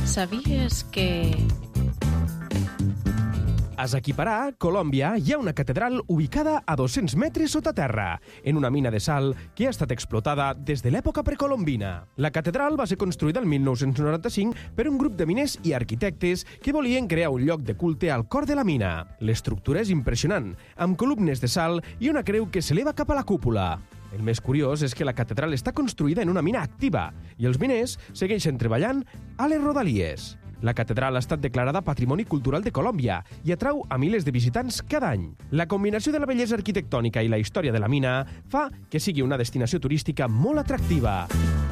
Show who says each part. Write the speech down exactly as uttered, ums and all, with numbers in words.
Speaker 1: Sabies que...
Speaker 2: A Zaquiparà, Colòmbia, hi ha una catedral ubicada a dos-cents metres sota terra, en una mina de sal que ha estat explotada des de l'època precolombina. La catedral va ser construïda el mil nou-cents noranta-cinc per un grup de miners i arquitectes que volien crear un lloc de culte al cor de la mina. L'estructura és impressionant, amb columnes de sal i una creu que s'eleva cap a la cúpula. El més curiós és que la catedral està construïda en una mina activa i els miners segueixen treballant a les rodalies. La catedral ha estat declarada Patrimoni Cultural de Colòmbia i atrau a milers de visitants cada any. La combinació de la bellesa arquitectònica i la història de la mina fa que sigui una destinació turística molt atractiva.